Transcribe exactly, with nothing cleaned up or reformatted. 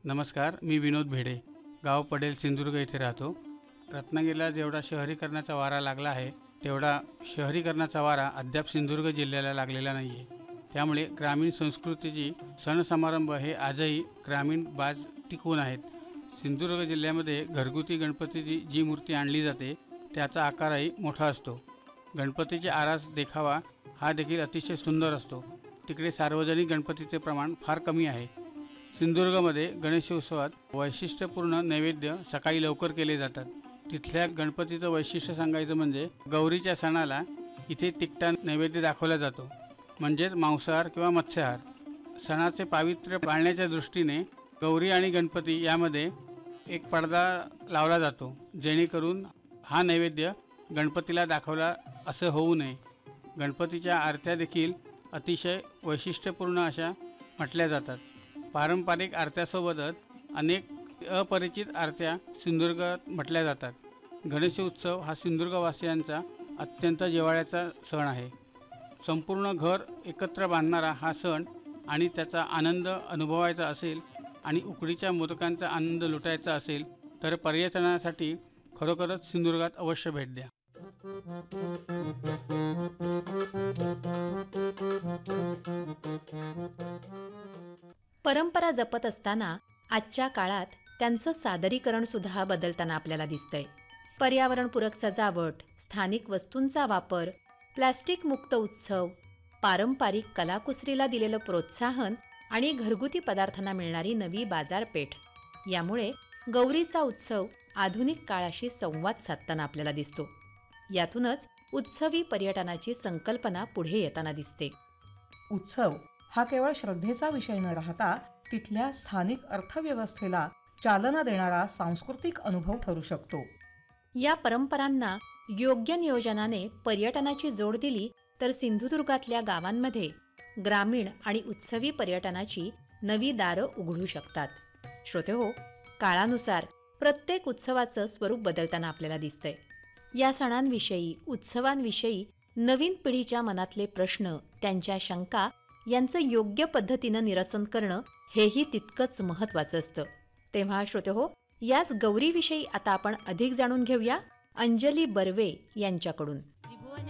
नमस्कार, मी विनोद भेडे, गाव पडेल सिंधुदुर्ग येथे राहतो. रत्नागिरीला जेवढा शहरीकरणाचा वारा लागला आहे तेवढा शहरीकरणाचा वारा अद्याप सिंधुदुर्ग जिल्ह्याला लागलेला नाही आहे. त्यामुळे ग्रामीण संस्कृतीची सण समारंभ हे आजही ग्रामीण बाज टिकून आहेत. सिंधुदुर्ग जिल्ह्यामध्ये घरगुती गणपतीची जी मूर्ती आणली जाते त्याचा आकारही मोठा असतो. गणपतीचे आरास देखावा हा देखील अतिशय सुंदर असतो. तिकडे सार्वजनिक गणपतीचे प्रमाण फार कमी आहे. सिंधुदुर्गमध्ये गणेशोत्सवात वैशिष्ट्यपूर्ण नैवेद्य सकाळी लवकर केले जातात. तिथल्या गणपतीचं वैशिष्ट्य सांगायचं म्हणजे गौरीच्या सणाला इथे तिखटा नैवेद्य दाखवला जातो, म्हणजेच मांसाहार किंवा मत्स्याहार. सणाचे पावित्र्य पाळण्याच्या दृष्टीने गौरी आणि गणपती यामध्ये एक पडदा लावला जातो, जेणेकरून हा नैवेद्य गणपतीला दाखवला असं होऊ नये. गणपतीच्या आरत्या देखील अतिशय वैशिष्ट्यपूर्ण अशा म्हटल्या जातात. पारंपरिक आरत्यासोबतच अनेक अपरिचित आरत्या सिंधुदुर्गात म्हटल्या जातात. गणेशोत्सव हा सिंधुदुर्गवासियांचा अत्यंत जिव्हाळ्याचा सण आहे. संपूर्ण घर एकत्र बांधणारा हा सण आणि त्याचा आनंद अनुभवायचा असेल आणि उकडीच्या मोदकांचा आनंद लुटायचा असेल तर पर्यटनासाठी खरोखरच सिंधुदुर्गात अवश्य भेट द्या. परंपरा जपत असताना आजच्या काळात त्यांचं सादरीकरण सुद्धा बदलताना आपल्याला दिसतंय. पर्यावरणपूरक सजावट, स्थानिक वस्तूंचा वापर, प्लास्टिक मुक्त उत्सव, पारंपरिक कलाकुसरीला दिलेलं प्रोत्साहन आणि घरगुती पदार्थांना मिळणारी नवी बाजारपेठ यामुळे गौरीचा उत्सव आधुनिक काळाशी संवाद साधताना आपल्याला दिसतो. यातूनच उत्सवी पर्यटनाची संकल्पना पुढे येताना दिसते. उत्सव हा केवळ श्रद्धेचा विषय न राहता तिथल्या स्थानिक अर्थव्यवस्थेला चालना देणारा सांस्कृतिक अनुभव ठरू शकतो. या परंपरांना योग्य नियोजनाने पर्यटनाची जोड दिली तर सिंधुदुर्गातल्या गावांमध्ये ग्रामीण आणि उत्सवी पर्यटनाची नवी दारं उघडू शकतात. श्रोतेहो, काळानुसार प्रत्येक उत्सवाचं स्वरूप बदलताना आपल्याला दिसतंय. या सणांविषयी, उत्सवांविषयी नवीन पिढीच्या मनातले प्रश्न, त्यांच्या शंका यांचं योग्य पद्धतीनं निरसन करणं हेही तितकंच महत्त्वाचं असतं. तेव्हा श्रोतेहो, याच गौरीविषयी आता आपण अधिक जाणून घेऊया अंजली बर्वे यांच्याकडून.